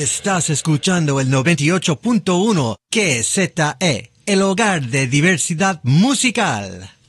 Estás escuchando el 98.1 QZE, el hogar de diversidad musical.